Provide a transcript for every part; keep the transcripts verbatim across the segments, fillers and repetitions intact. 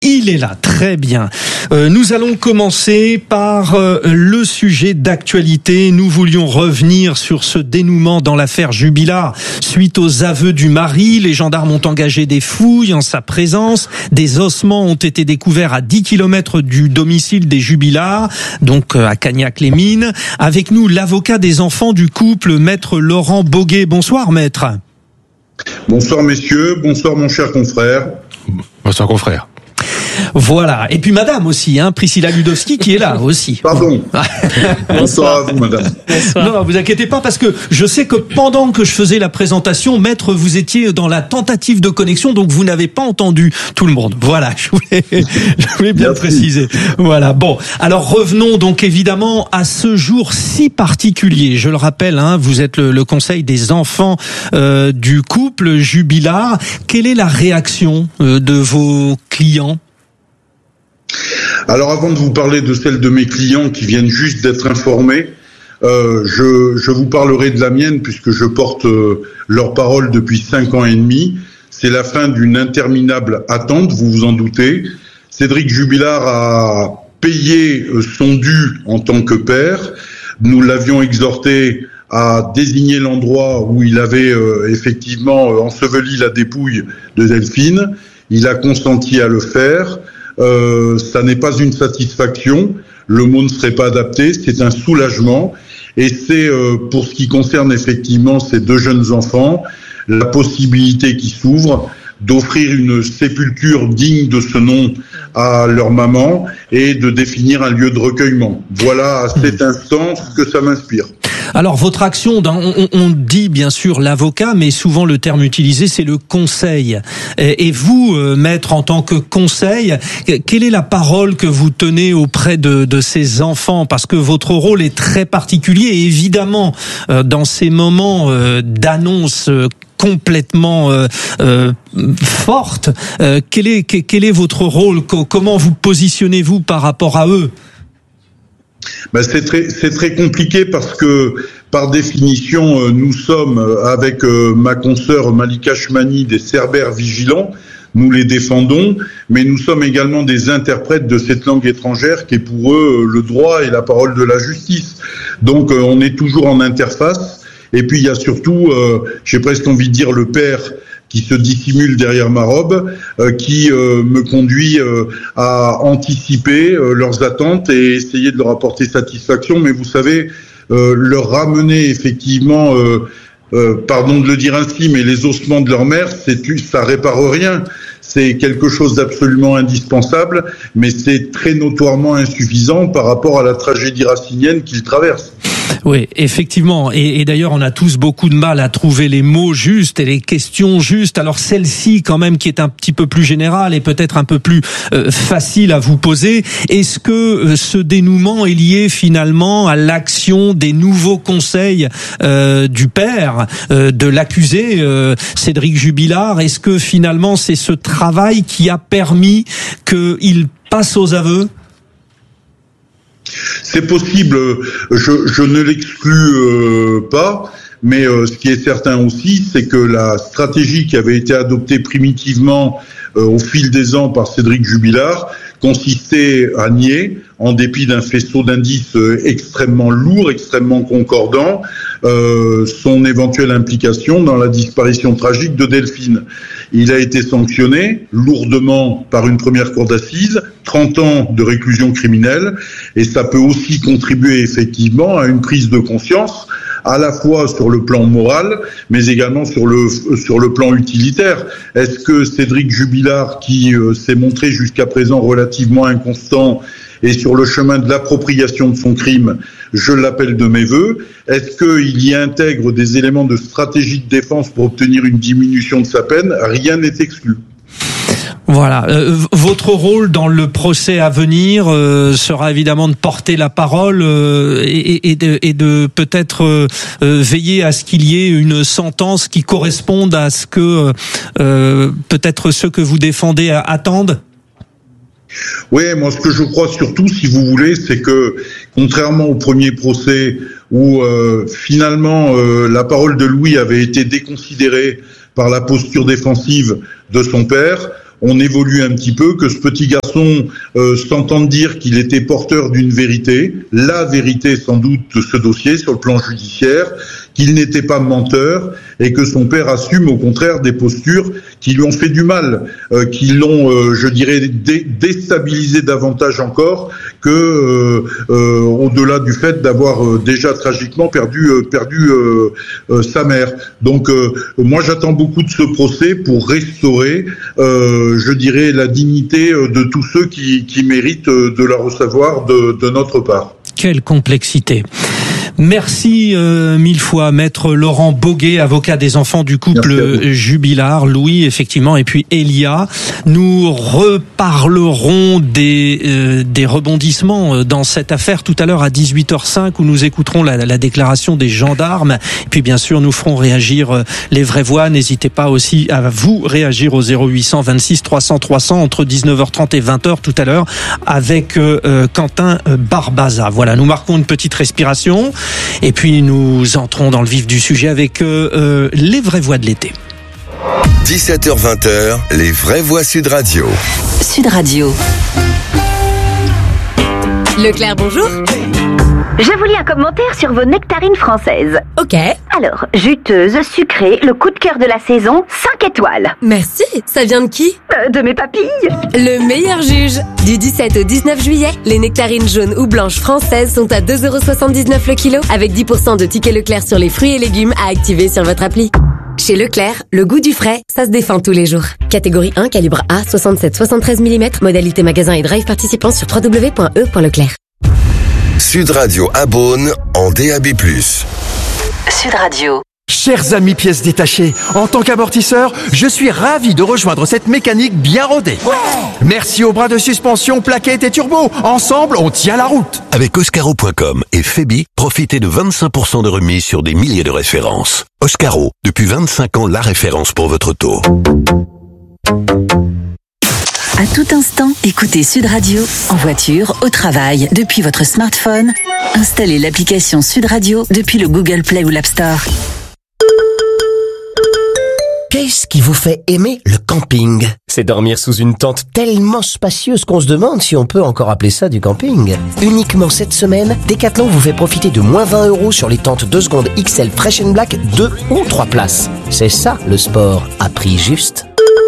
Il est là, très bien. Euh, nous allons commencer par euh, le sujet d'actualité. Nous voulions revenir sur ce dénouement dans l'affaire Jubilard. Suite aux aveux du mari, les gendarmes ont engagé des fouilles en sa présence. Des ossements ont été découverts à dix kilomètres du domicile des Jubilard, donc euh, à Cagnac-les-Mines. Avec nous, l'avocat des enfants du couple, maître Laurent Boguet. Bonsoir, maître. Bonsoir, messieurs. Bonsoir, mon cher confrère. Bonsoir, confrère. Voilà. Et puis madame aussi, hein, Priscilla Ludowski qui est là aussi. Pardon. Bonsoir à vous, madame. Bonsoir. Non, non, vous inquiétez pas parce que je sais que pendant que je faisais la présentation, maître, vous étiez dans la tentative de connexion, donc vous n'avez pas entendu tout le monde. Voilà, je voulais, je voulais bien Merci. préciser. Voilà. Bon. Alors revenons donc évidemment à ce jour si particulier. Je le rappelle, hein, vous êtes le, le conseil des enfants euh, du couple Jubilard. Quelle est la réaction euh, de vos clients ? Alors avant de vous parler de celle de mes clients qui viennent juste d'être informés, euh, je, je vous parlerai de la mienne puisque je porte euh, leur parole depuis cinq ans et demi. C'est la fin d'une interminable attente, vous vous en doutez. Cédric Jubilard a payé son dû en tant que père. Nous l'avions exhorté à désigner l'endroit où il avait euh, effectivement enseveli la dépouille de Delphine. Il a consenti à le faire. Euh, ça n'est pas une satisfaction, le mot ne serait pas adapté, c'est un soulagement et c'est euh, pour ce qui concerne effectivement ces deux jeunes enfants, la possibilité qui s'ouvre d'offrir une sépulture digne de ce nom à leur maman et de définir un lieu de recueillement. Voilà à cet instant ce que ça m'inspire. Alors votre action, on, on dit bien sûr l'avocat, mais souvent le terme utilisé c'est le conseil. Et vous, maître, en tant que conseil, quelle est la parole que vous tenez auprès de, de ces enfants ? Parce que votre rôle est très particulier et évidemment dans ces moments d'annonce complètement euh, euh, forte, euh, quel est quel est votre rôle ? Comment vous positionnez-vous par rapport à eux ? Ben c'est très c'est très compliqué parce que par définition nous sommes avec ma consoeur Malika Chmani des cerbères vigilants, nous les défendons, mais nous sommes également des interprètes de cette langue étrangère qui est pour eux le droit et la parole de la justice. Donc on est toujours en interface. Et puis il y a surtout, euh, j'ai presque envie de dire le père qui se dissimule derrière ma robe, euh, qui euh, me conduit euh, à anticiper euh, leurs attentes et essayer de leur apporter satisfaction. Mais vous savez, euh, leur ramener effectivement, euh, euh, pardon de le dire ainsi, mais les ossements de leur mère, c'est ça répare rien. C'est quelque chose d'absolument indispensable, mais c'est très notoirement insuffisant par rapport à la tragédie racinienne qu'ils traversent. Oui, effectivement. Et, et d'ailleurs, on a tous beaucoup de mal à trouver les mots justes et les questions justes. Alors celle-ci, quand même, qui est un petit peu plus générale et peut-être un peu plus euh, facile à vous poser. Est-ce que euh, ce dénouement est lié finalement à l'action des nouveaux conseils euh, du père, euh, de l'accusé, euh, Cédric Jubilard ? Est-ce que finalement, c'est ce travail qui a permis qu'il passe aux aveux ? C'est possible, je, je ne l'exclus euh, pas, mais euh, ce qui est certain aussi, c'est que la stratégie qui avait été adoptée primitivement euh, au fil des ans par Cédric Jubilard consistait à nier, en dépit d'un faisceau d'indices euh, extrêmement lourd, extrêmement concordant, euh, son éventuelle implication dans la disparition tragique de Delphine. Il a été sanctionné lourdement par une première cour d'assises, trente ans de réclusion criminelle, et ça peut aussi contribuer effectivement à une prise de conscience, à la fois sur le plan moral, mais également sur le sur le plan utilitaire. Est-ce que Cédric Jubilard, qui euh, s'est montré jusqu'à présent relativement inconstant, est sur le chemin de l'appropriation de son crime? Je l'appelle de mes vœux. Est-ce qu'il y intègre des éléments de stratégie de défense pour obtenir une diminution de sa peine? Rien n'est exclu. Voilà. Euh, votre rôle dans le procès à venir euh, sera évidemment de porter la parole euh, et, et de, et de peut-être euh, veiller à ce qu'il y ait une sentence qui corresponde à ce que euh, peut-être ceux que vous défendez attendent. Oui, moi ce que je crois surtout, si vous voulez, c'est que contrairement au premier procès où euh, finalement euh, la parole de Louis avait été déconsidérée par la posture défensive de son père, on évolue un petit peu, que ce petit garçon euh, s'entende dire qu'il était porteur d'une vérité, la vérité sans doute de ce dossier sur le plan judiciaire, qu'il n'était pas menteur et que son père assume au contraire des postures qui lui ont fait du mal, euh, qui l'ont, euh, je dirais, dé- déstabilisé davantage encore que euh, euh, au-delà du fait d'avoir euh, déjà tragiquement perdu euh, perdu euh, euh, sa mère. Donc euh, moi j'attends beaucoup de ce procès pour restaurer, euh, je dirais, la dignité de tous ceux qui, qui méritent de la recevoir de, de notre part. Quelle complexité. Merci euh, mille fois, maître Laurent Boguet, avocat des enfants du couple Jubilard, Louis effectivement, et puis Elia. Nous reparlerons des euh, des rebondissements dans cette affaire tout à l'heure à dix-huit heures cinq où nous écouterons la, la déclaration des gendarmes. Et puis bien sûr, nous ferons réagir les vraies voix. N'hésitez pas aussi à vous réagir au zéro huit cent vingt-six trois cents trois cents entre dix-neuf heures trente et vingt heures tout à l'heure avec euh, Quentin Barbaza. Voilà, nous marquons une petite respiration. Et puis nous entrons dans le vif du sujet avec euh, euh, les vraies voix de l'été. dix-sept heures vingt, les vraies voix Sud Radio. Sud Radio. Leclerc, bonjour. Je vous lis un commentaire sur vos nectarines françaises. Ok. Alors, juteuse, sucrée, le coup de cœur de la saison, cinq étoiles. Merci. Ça vient de qui ? Euh, de mes papilles. Le meilleur juge. Du dix-sept au dix-neuf juillet, les nectarines jaunes ou blanches françaises sont à deux euros soixante-dix-neuf le kilo, avec dix pour cent de tickets Leclerc sur les fruits et légumes à activer sur votre appli. Chez Leclerc, le goût du frais, ça se défend tous les jours. Catégorie un, calibre A, soixante-sept soixante-treize millimètres, modalité magasin et drive participant sur w w w point e point leclerc. Sud Radio à Beaune en D A B plus. Sud Radio. Chers amis pièces détachées, en tant qu'amortisseur, je suis ravi de rejoindre cette mécanique bien rodée. Ouais. Merci aux bras de suspension, plaquettes et turbo. Ensemble, on tient la route. Avec Oscaro point com et Febi, profitez de vingt-cinq pour cent de remise sur des milliers de références. Oscaro, depuis vingt-cinq ans, la référence pour votre auto. À tout instant, écoutez Sud Radio, en voiture, au travail, depuis votre smartphone. Installez l'application Sud Radio depuis le Google Play ou l'App Store. Qu'est-ce qui vous fait aimer le camping ? C'est dormir sous une tente tellement spacieuse qu'on se demande si on peut encore appeler ça du camping. Uniquement cette semaine, Decathlon vous fait profiter de moins vingt euros sur les tentes deux secondes X L Fresh and Black deux ou trois places. C'est ça le sport à prix juste.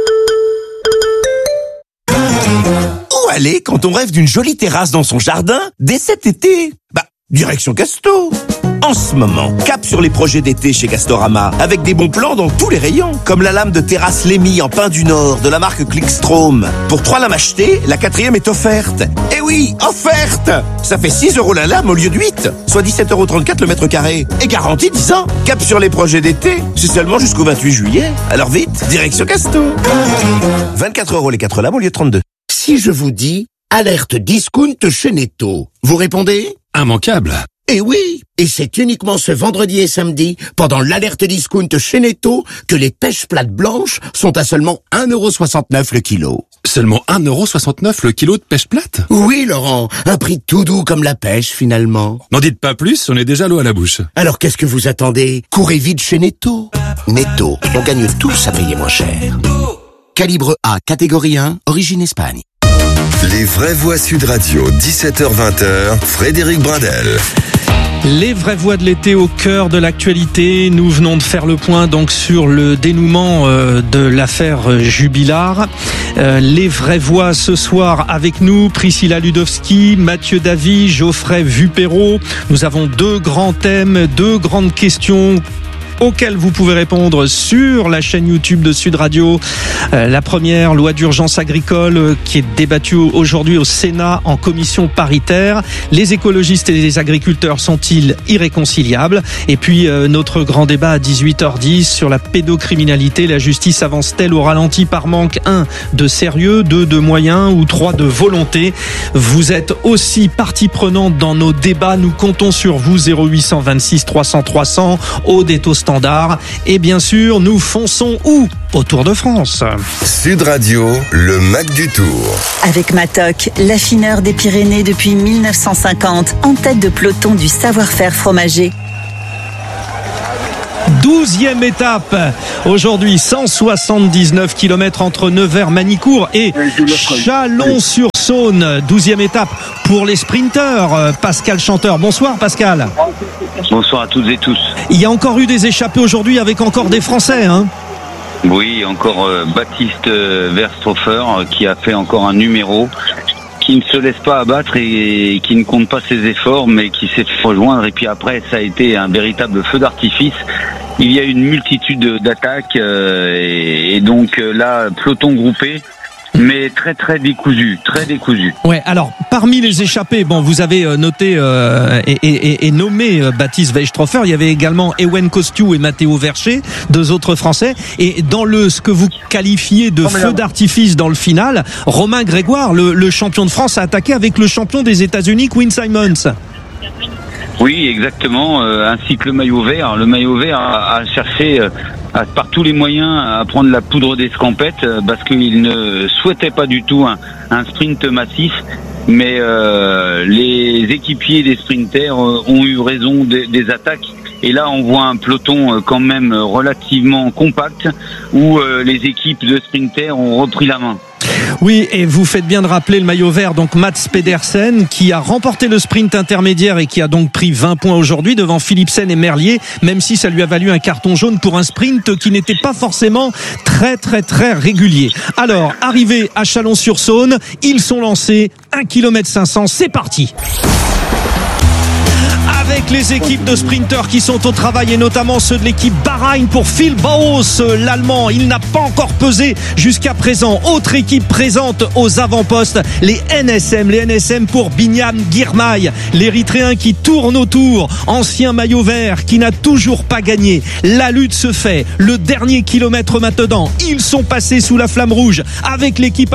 Où aller quand on rêve d'une jolie terrasse dans son jardin dès cet été ? Bah, direction Casto. En ce moment, cap sur les projets d'été chez Castorama, avec des bons plans dans tous les rayons, comme la lame de terrasse Lémy en pin du Nord de la marque Clickstrom. Pour trois lames achetées, la quatrième est offerte. Eh oui, offerte! Ça fait six euros la lame au lieu de huit, soit dix-sept euros trente-quatre le mètre carré. Et garantie dix ans. Cap sur les projets d'été, c'est seulement jusqu'au vingt-huit juillet. Alors vite, direction Casto. vingt-quatre euros les quatre lames au lieu de trente-deux. Si je vous dis alerte discount chez Netto, vous répondez ? Immanquable. Eh oui, et c'est uniquement ce vendredi et samedi, pendant l'alerte discount chez Netto, que les pêches plates blanches sont à seulement un euro soixante-neuf le kilo. Seulement un euro soixante-neuf le kilo de pêche plate ? Oui, Laurent, un prix tout doux comme la pêche, finalement. N'en dites pas plus, on est déjà l'eau à la bouche. Alors qu'est-ce que vous attendez ? Courez vite chez Netto. Netto, on gagne tous à payer moins cher. Calibre A, catégorie un, origine Espagne. Les vraies voix Sud Radio, dix-sept heures vingt, Frédéric Brindel. Les vraies voix de l'été au cœur de l'actualité. Nous venons de faire le point donc sur le dénouement euh, de l'affaire Jubilard. Euh, les vraies voix ce soir avec nous, Priscilla Ludowski, Mathieu Davy, Geoffrey Vupero. Nous avons deux grands thèmes, deux grandes questions auxquelles vous pouvez répondre sur la chaîne YouTube de Sud Radio. Euh, la première, loi d'urgence agricole euh, qui est débattue aujourd'hui au Sénat en commission paritaire. Les écologistes et les agriculteurs sont-ils irréconciliables ? Et puis euh, notre grand débat à dix-huit heures dix sur la pédocriminalité. La justice avance-t-elle au ralenti par manque un de sérieux, deux de moyens ou trois de volonté ? Vous êtes aussi partie prenante dans nos débats. Nous comptons sur vous. Zéro huit cent vingt-six trois cents trois cents au déto standard. Et bien sûr, nous fonçons où ? Au Tour de France. Sud Radio, le Mac du Tour. Avec Matok, l'affineur des Pyrénées depuis mille neuf cent cinquante, en tête de peloton du savoir-faire fromager. douzième étape aujourd'hui, cent soixante-dix-neuf kilomètres entre Nevers, Manicourt et Chalon-sur-Saône. douzième étape pour les sprinteurs. Pascal Chanteur, bonsoir Pascal. Bonsoir à toutes et tous. Il y a encore eu des échappées aujourd'hui avec encore des Français, hein? Oui, encore euh, Baptiste euh, Verstroffer euh, qui a fait encore un numéro, qui ne se laisse pas abattre et, et qui ne compte pas ses efforts, mais qui s'est fait rejoindre. Et puis après, ça a été un véritable feu d'artifice. Il y a une multitude d'attaques euh, et, et donc euh, là, peloton groupé, mais très très décousu, très décousu. Ouais, alors parmi les échappés, bon, vous avez noté euh, et, et, et nommé euh, Baptiste Weisstroffer. Il y avait également Ewen Kostiou et Matteo Vercher, deux autres Français. Et dans le ce que vous qualifiez de feu d'artifice dans le final, Romain Grégoire, le, le champion de France, a attaqué avec le champion des États-Unis, Quinn Simmons. Oui, exactement, euh, ainsi que le maillot vert. Le maillot vert a, a cherché euh, à, par tous les moyens à prendre la poudre d'escampette euh, parce qu'il ne souhaitait pas du tout un, un sprint massif. Mais euh, les équipiers des sprinters euh, ont eu raison des, des attaques. Et là, on voit un peloton euh, quand même relativement compact où euh, les équipes de sprinters ont repris la main. Oui, et vous faites bien de rappeler le maillot vert, donc Mats Pedersen, qui a remporté le sprint intermédiaire et qui a donc pris vingt points aujourd'hui devant Philipsen et Merlier, même si ça lui a valu un carton jaune pour un sprint qui n'était pas forcément très très très régulier. Alors, arrivé à Chalon-sur-Saône, ils sont lancés, un kilomètre cinq cents, c'est parti. Avec les équipes de sprinteurs qui sont au travail et notamment ceux de l'équipe Bahreïn pour Phil Bauhaus, l'Allemand. Il n'a pas encore pesé jusqu'à présent. Autre équipe présente aux avant-postes, les N S M. Les N S M pour Binyam Girmay, l'Érythréen qui tourne autour. Ancien maillot vert qui n'a toujours pas gagné. La lutte se fait. Le dernier kilomètre maintenant. Ils sont passés sous la flamme rouge avec l'équipe